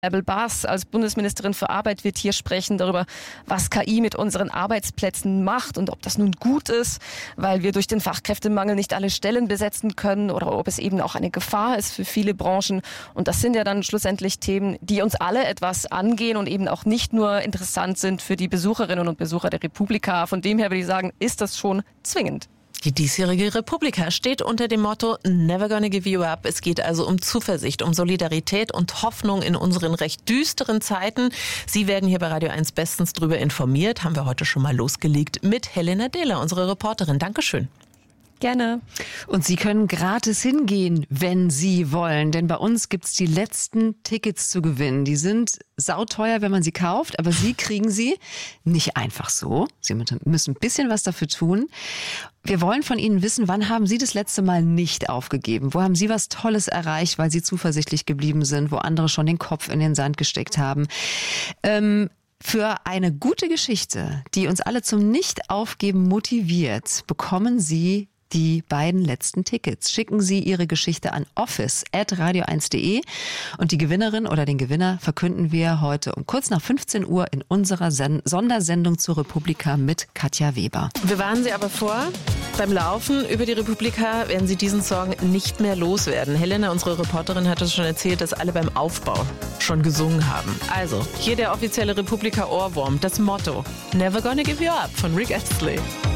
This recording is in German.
Bärbel Baas als Bundesministerin für Arbeit wird hier sprechen darüber, was KI mit unseren Arbeitsplätzen macht und ob das nun gut ist, weil wir durch den Fachkräftemangel nicht alle Stellen besetzen können oder ob es eben auch eine Gefahr ist für viele Branchen. Und das sind ja dann schlussendlich Themen, die uns alle etwas angehen und eben auch nicht nur interessant sind für die Besucherinnen und Besucher der Republika. Von dem her würde ich sagen, ist das schon zwingend. Die diesjährige Republika steht unter dem Motto Never gonna give you up. Es geht also um Zuversicht, um Solidarität und Hoffnung in unseren recht düsteren Zeiten. Sie werden hier bei Radio 1 bestens drüber informiert. Haben wir heute schon mal losgelegt mit Helena Dehler, unsere Reporterin. Dankeschön. Gerne. Und Sie können gratis hingehen, wenn Sie wollen. Denn bei uns gibt's die letzten Tickets zu gewinnen. Die sind sauteuer, wenn man sie kauft, aber Sie kriegen sie nicht einfach so. Sie müssen ein bisschen was dafür tun. Wir wollen von Ihnen wissen, wann haben Sie das letzte Mal nicht aufgegeben? Wo haben Sie was Tolles erreicht, weil Sie zuversichtlich geblieben sind, wo andere schon den Kopf in den Sand gesteckt haben? Für eine gute Geschichte, die uns alle zum Nicht-Aufgeben motiviert, bekommen Sie die beiden letzten Tickets. Schicken Sie Ihre Geschichte an office@radio1.de und die Gewinnerin oder den Gewinner verkünden wir heute um kurz nach 15 Uhr in unserer Sondersendung zur Republika mit Katja Weber. Wir warnen Sie aber vor, beim Laufen über die Republika werden Sie diesen Song nicht mehr loswerden. Helena, unsere Reporterin, hat uns schon erzählt, dass alle beim Aufbau schon gesungen haben. Also, hier der offizielle Republika-Ohrwurm, das Motto Never gonna give you up von Rick Astley.